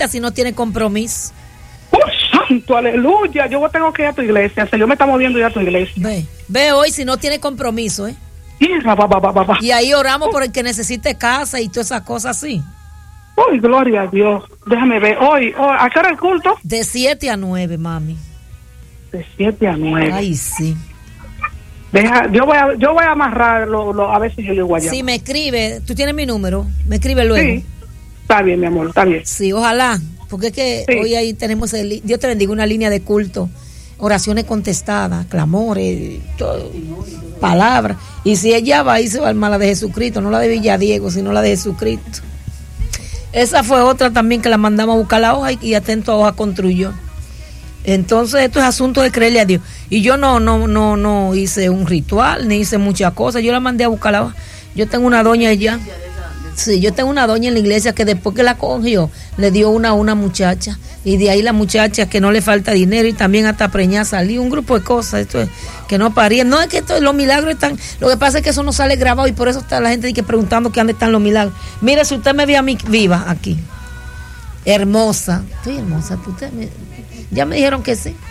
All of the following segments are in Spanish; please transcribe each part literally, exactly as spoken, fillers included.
invita si no tiene compromiso. ¡Oh, santo, aleluya! Yo tengo que ir a tu iglesia. El Señor me está moviendo ya a tu iglesia. Ve, ve hoy si no tiene compromiso, ¿eh? Tierra, ba, ba, ba, ba. Y ahí oramos por el que necesite casa y todas esas cosas así. ¡Uy, gloria a Dios! Déjame ver. Hoy, hoy ¿a qué hora el culto? De siete a nueve, mami. De siete a nueve. Ay, sí. Deja, yo voy a, yo voy a amarrarlo, lo, a ver si yo llego allá. Sí, me escribe. ¿Tú tienes mi número? Me escribe luego. Sí. Está bien, mi amor, está bien. Sí, ojalá. Porque es que sí. Hoy ahí tenemos, el, Dios te bendiga, una línea de culto. Oraciones contestadas, clamores, todo, palabras. Y si ella va, ahí se va a armar la de Jesucristo, no la de Villadiego, sino la de Jesucristo. Esa fue otra también que la mandamos a buscar la hoja y, y atento a hoja construyó. Entonces esto es asunto de creerle a Dios. Y yo no, no, no, no hice un ritual, ni hice muchas cosas. Yo la mandé a buscar la hoja. Yo tengo una doña allá. Sí, yo tengo una doña en la iglesia que después que la cogió, le dio una a una muchacha. Y de ahí la muchacha que no le falta dinero y también hasta preñada salió. Un grupo de cosas, esto es, que no parían. No es que esto, los milagros están. Lo que pasa es que eso no sale grabado y por eso está la gente que preguntando que dónde están los milagros. Mire, si usted me ve a mí viva aquí, hermosa. Estoy hermosa, usted me, ya me dijeron que sí.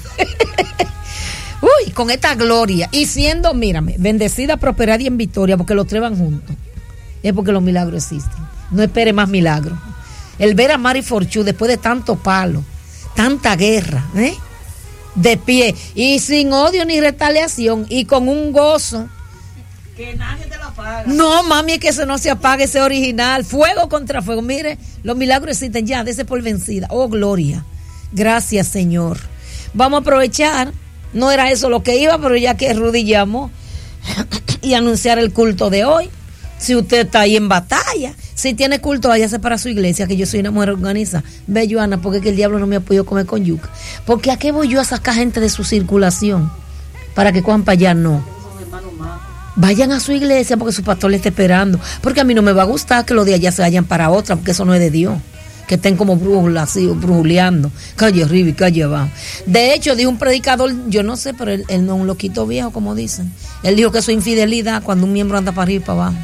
Uy, con esta gloria. Y siendo, mírame, bendecida, prosperada y en victoria, porque los tres van juntos. Es porque los milagros existen. No espere más milagros. El ver a Mari Forchú después de tanto palo, tanta guerra, ¿eh? De pie y sin odio ni retaliación y con un gozo. Que nadie te lo apaga. No, mami, es que eso no se apague, ese original. Fuego contra fuego. Mire, los milagros existen ya, dése por vencida. Oh, gloria. Gracias, Señor. Vamos a aprovechar. No era eso lo que iba, pero ya que Rudy llamó y anunciar el culto de hoy. Si usted está ahí en batalla, si tiene culto, váyase para su iglesia, que yo soy una mujer organizada. Ve, Joana, porque es que el diablo no me ha podido comer con yuca. Porque ¿a qué voy yo a sacar gente de su circulación? Para que cojan para allá, no. Vayan a su iglesia porque su pastor le está esperando. Porque a mí no me va a gustar que los de allá se vayan para otra, porque eso no es de Dios. Que estén como brújulas, así, brujuleando. Calle arriba y calle abajo. De hecho, dijo un predicador, yo no sé, pero él, él no es un loquito viejo, como dicen. Él dijo que eso es infidelidad cuando un miembro anda para arriba y para abajo.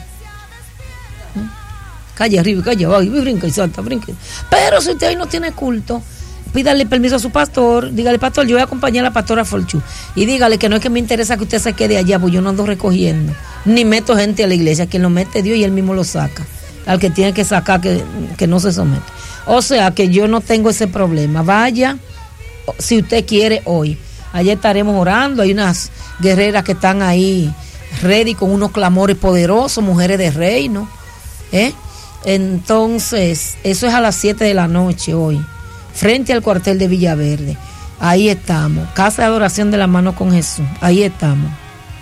Calle arriba y calle abajo, y brinca y salta, brinca. Pero si usted hoy no tiene culto, pídale permiso a su pastor, dígale, pastor, yo voy a acompañar a la pastora Forchú. Y dígale que no es que me interesa que usted se quede allá, pues yo no ando recogiendo, ni meto gente a la iglesia, quien lo mete Dios y él mismo lo saca. Al que tiene que sacar, que, que no se somete. O sea, que yo no tengo ese problema. Vaya, si usted quiere hoy. Allá estaremos orando, hay unas guerreras que están ahí, ready, con unos clamores poderosos, mujeres de reino, ¿eh? Entonces, eso es a las siete de la noche hoy, frente al cuartel de Villaverde. Ahí estamos, casa de adoración de la mano con Jesús. Ahí estamos.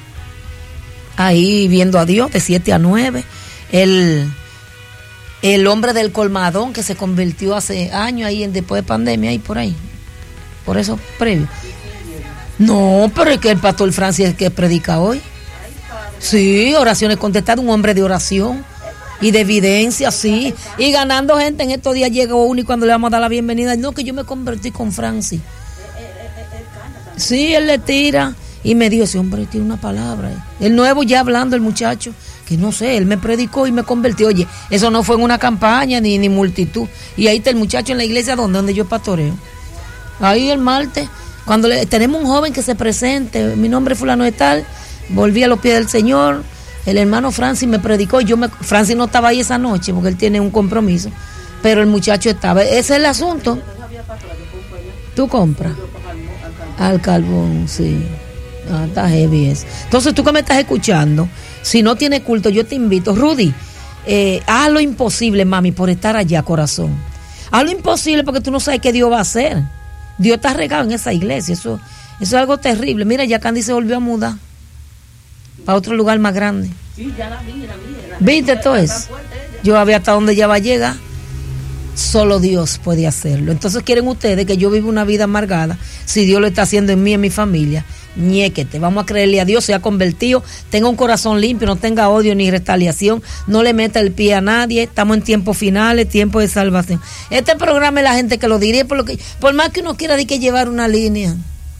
Ahí viendo a Dios de siete a nueve. El, el hombre del colmadón que se convirtió hace años ahí en, después de pandemia, ahí por ahí. Por eso previo. No, pero es que el pastor Francis es el que predica hoy. Sí, oraciones contestadas, un hombre de oración y de evidencia, sí, y ganando gente. En estos días llegó uno y cuando le vamos a dar la bienvenida, no, que yo me convertí con Francis. Sí, él le tira y me dijo, ese hombre tiene una palabra. El nuevo ya hablando, el muchacho, que no sé, él me predicó y me convirtió. Oye, eso no fue en una campaña ni, ni multitud. Y ahí está el muchacho en la iglesia donde, donde yo pastoreo. Ahí el martes, cuando le, tenemos un joven que se presente, mi nombre es fulano de tal, volví a los pies del Señor. El hermano Francis me predicó, yo me, Francis no estaba ahí esa noche porque él tiene un compromiso, pero el muchacho estaba. Ese es el asunto. Tú compras al carbón, sí. Ah, está heavy eso. Entonces, tú que me estás escuchando, si no tienes culto, yo te invito, Rudy, eh, haz lo imposible, mami, por estar allá, corazón. Haz lo imposible porque tú no sabes qué Dios va a hacer. Dios está regado en esa iglesia, eso, eso es algo terrible. Mira, ya Candy se volvió a mudar para otro lugar más grande. Sí, ya la vi, la vi. La ¿Viste todo eso? Yo había hasta donde ya va a llegar. Solo Dios puede hacerlo. Entonces, ¿quieren ustedes que yo viva una vida amargada? Si Dios lo está haciendo en mí y en mi familia, ñéquete. Vamos a creerle a Dios, se ha convertido, tenga un corazón limpio, no tenga odio ni retaliación, no le meta el pie a nadie. Estamos en tiempos finales, tiempo de salvación. Este programa es la gente que lo diría, por lo que, por más que uno quiera de que llevar una línea.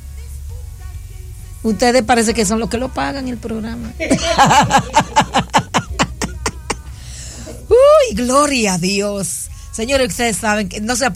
Ustedes parece que son los que lo pagan el programa. Uy, gloria a Dios. Señores, ustedes saben que no se